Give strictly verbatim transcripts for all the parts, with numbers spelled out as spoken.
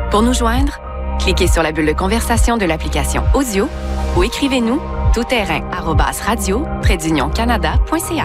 Pour nous joindre, cliquez sur la bulle de conversation de l'application Audio ou écrivez-nous tout-terrain arobase radio trait d'union canada point c a.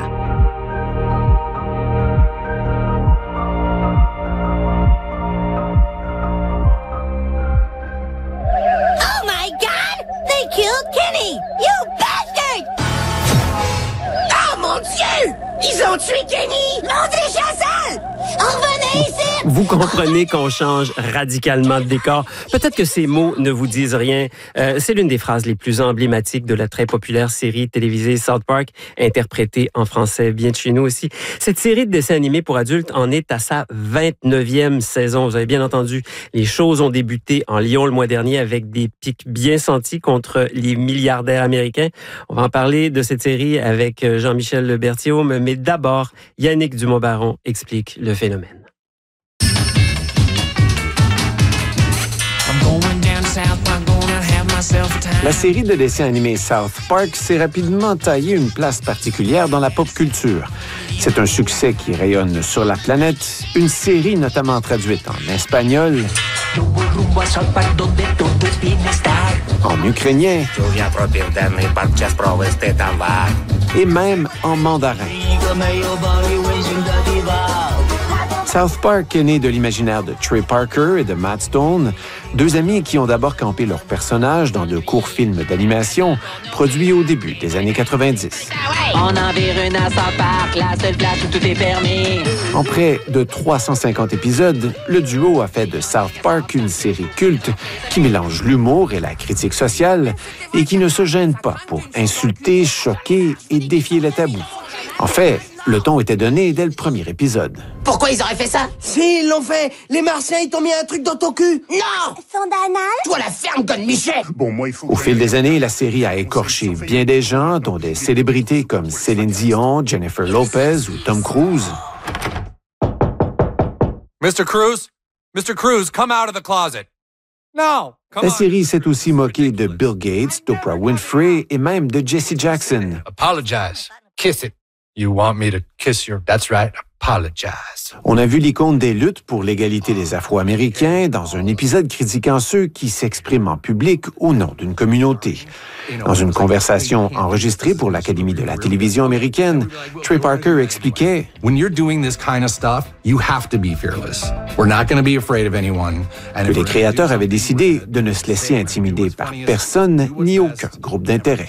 Oh my God! They killed Kenny! You bastard! Oh mon Dieu! Ils ont tué Kenny! Montrez Chassel! Revenez ici! Vous comprenez qu'on change radicalement de décor. Peut-être que ces mots ne vous disent rien. Euh, c'est l'une des phrases les plus emblématiques de la très populaire série télévisée South Park, interprétée en français bien de chez nous aussi. Cette série de dessins animés pour adultes en est à sa vingt-neuvième saison. Vous avez bien entendu, les choses ont débuté en Lyon le mois dernier avec des pics bien sentis contre les milliardaires américains. On va en parler de cette série avec Jean-Michel Berthiaume, mais d'abord, Yannick Dumont-Baron explique le phénomène. La série de dessins animés South Park s'est rapidement taillé une place particulière dans la pop culture. C'est un succès qui rayonne sur la planète, une série notamment traduite en espagnol, en ukrainien et même en mandarin. South Park est né de l'imaginaire de Trey Parker et de Matt Stone, deux amis qui ont d'abord campé leurs personnages dans de courts films d'animation produits au début des années quatre-vingt-dix. On environne à South Park, la seule place où tout est permis. En près de trois cent cinquante épisodes, le duo a fait de South Park une série culte qui mélange l'humour et la critique sociale et qui ne se gêne pas pour insulter, choquer et défier les tabous. En fait, le ton était donné dès le premier épisode. Pourquoi ils auraient fait ça? Si, ils l'ont fait! Les Martiens, ils t'ont mis un truc dans ton cul! Non! Fondanal? Toi la ferme, conne Michel! Bon, moi, il faut... Au fil des années, la série a écorché bien des gens, dont des célébrités comme Céline Dion, Jennifer Lopez ou Tom Cruise. mister Cruz? mister Cruz, come out of the closet. No! La série s'est aussi moquée de Bill Gates, d'Oprah Winfrey et même de Jesse Jackson. Apologize. Kiss it. You want me to kiss your... That's right. Apologize. On a vu l'icône des luttes pour l'égalité des Afro-Américains dans un épisode critiquant ceux qui s'expriment en public au nom d'une communauté. Dans une conversation enregistrée pour l'Académie de la télévision américaine, Trey Parker expliquait When you're doing this kind of stuff, you have to be fearless. We're not going to be afraid of anyone. que les créateurs avaient décidé de ne se laisser intimider par personne ni aucun groupe d'intérêt.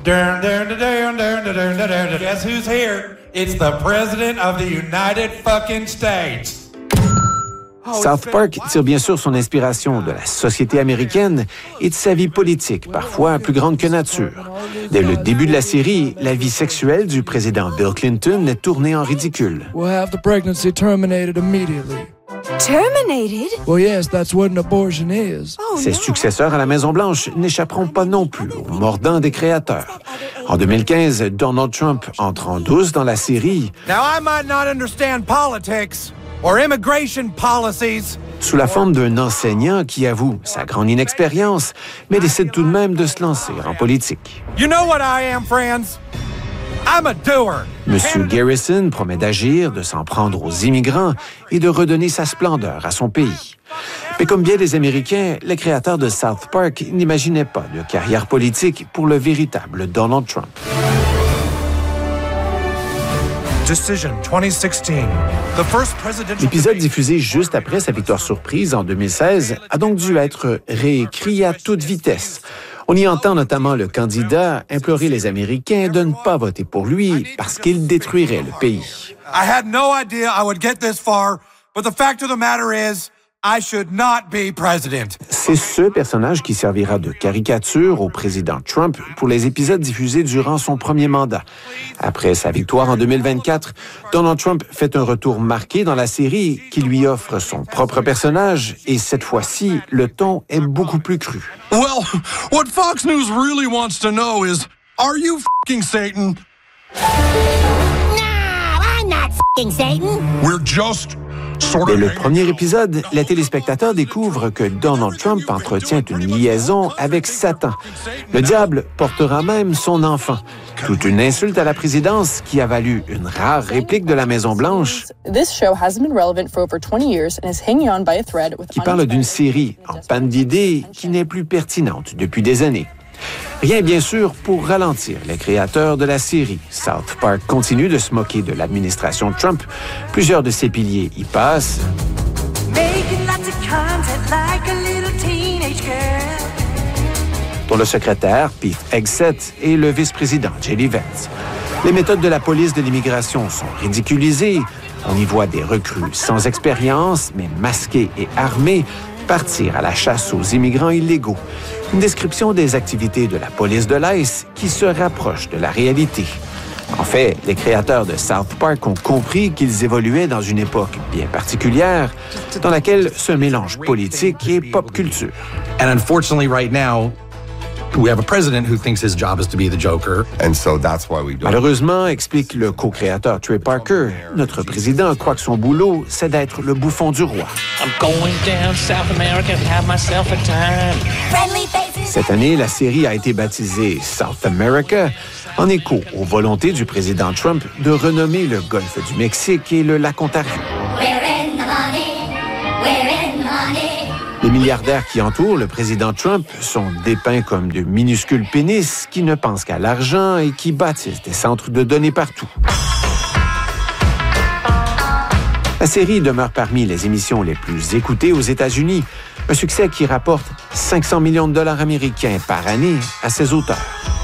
Guess who's here? It's the President of the United fucking States. South Park tire bien sûr son inspiration de la société américaine et de sa vie politique, parfois plus grande que nature. Dès le début de la série, la vie sexuelle du président Bill Clinton est tournée en ridicule. We'll have the pregnancy terminated immediately. Terminated? Well, yes, that's what an abortion is. Oh, Ses no. successeurs à la Maison-Blanche n'échapperont pas non plus aux mordants des créateurs. En deux mille quinze, Donald Trump entre en douce dans la série. Now, I might not understand politics or immigration policies. Sous la forme d'un enseignant qui avoue sa grande inexpérience, mais décide tout de même de se lancer en politique. You know what I am, friends? I'm a doer. Monsieur Garrison promet d'agir, de s'en prendre aux immigrants et de redonner sa splendeur à son pays. Mais comme bien des Américains, les créateurs de South Park n'imaginaient pas de carrière politique pour le véritable Donald Trump. Decision twenty sixteen. The first presidential... L'épisode diffusé juste après sa victoire surprise en deux mille seize a donc dû être réécrit à toute vitesse. On y entend notamment le candidat implorer les Américains de ne pas voter pour lui parce qu'il détruirait le pays. I had no idea I would get this far, but the fact of the matter is, I should not be president. C'est ce personnage qui servira de caricature au président Trump pour les épisodes diffusés durant son premier mandat. Après sa victoire en deux mille vingt-quatre, Donald Trump fait un retour marqué dans la série qui lui offre son propre personnage et cette fois-ci, le ton est beaucoup plus cru. Well, what Fox News really wants to know is, are you f***ing Satan? No, I'm not f***ing Satan. We're just Dès le premier épisode, les téléspectateurs découvrent que Donald Trump entretient une liaison avec Satan. Le diable portera même son enfant. Toute une insulte à la présidence qui a valu une rare réplique de la Maison-Blanche qui parle d'une série en panne d'idées qui n'est plus pertinente depuis des années. Rien, bien sûr, pour ralentir les créateurs de la série. South Park continue de se moquer de l'administration Trump. Plusieurs de ses piliers y passent. Dont le secrétaire, Pete Hegseth, et le vice-président, J D Vance. Les méthodes de la police de l'immigration sont ridiculisées. On y voit des recrues sans expérience, mais masqués et armés, partir à la chasse aux immigrants illégaux. Une description des activités de la police de l'Ice qui se rapproche de la réalité. En fait, les créateurs de South Park ont compris qu'ils évoluaient dans une époque bien particulière dans laquelle se mélangent politique et pop culture. And unfortunately right now, we have a president who thinks his job is to be the Joker. And so that's why we do. Malheureusement, explique le co-créateur Trey Parker, notre président croit que son boulot, c'est d'être le bouffon du roi. I'm going down South America to have myself a time. Cette année, la série a été baptisée South America, en écho aux volontés du président Trump de renommer le golfe du Mexique et le lac Ontario. Les milliardaires qui entourent le président Trump sont dépeints comme de minuscules pénis qui ne pensent qu'à l'argent et qui bâtissent des centres de données partout. La série demeure parmi les émissions les plus écoutées aux États-Unis, un succès qui rapporte cinq cents millions de dollars américains par année à ses auteurs.